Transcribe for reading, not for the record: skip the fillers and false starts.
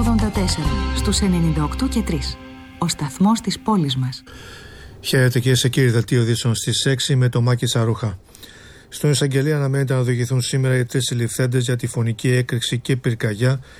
στους 98 και 3. Ο σταθμός της πόλης μας. Χαίρετε κυρίες και κύριοι, δελτίο ειδήσεων στις 6 με το Μάκη Σαρούχα. Στον εισαγγελέα αναμένεται να οδηγηθούν σήμερα οι 3 συλληφθέντες για τη φωνική έκρηξη και πυρκαγιά